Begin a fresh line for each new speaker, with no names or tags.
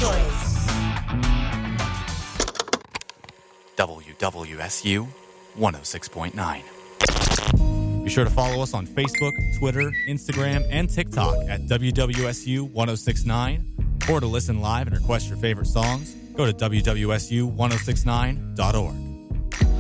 choice.
WWSU 106.9. Be sure to follow us on Facebook, Twitter, Instagram, and TikTok at WWSU 1069. Or to listen live and request your favorite songs, go to WWSU1069.org.